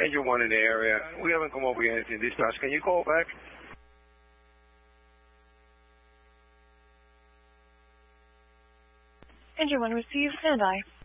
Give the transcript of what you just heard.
Engine 1 in the area. We haven't come up with anything dispatch. Can you call back? Engine 1 received. Stand by.